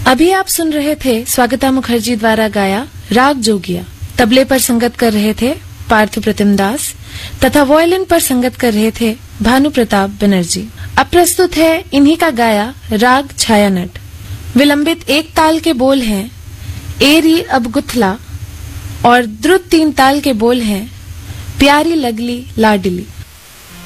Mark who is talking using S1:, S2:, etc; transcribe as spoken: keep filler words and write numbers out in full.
S1: अभी आप सुन रहे थे स्वागता मुखर्जी द्वारा गाया राग जोगिया। तबले पर संगत कर रहे थे पार्थ प्रतिम दास तथा वॉयलिन पर संगत कर रहे थे भानु प्रताप बनर्जी। अब प्रस्तुत है इन्हीं का गाया राग छायानट। विलंबित एक ताल के बोल हैं एरी अब गुथला और द्रुत तीन ताल के बोल हैं प्यारी लगली लाडली।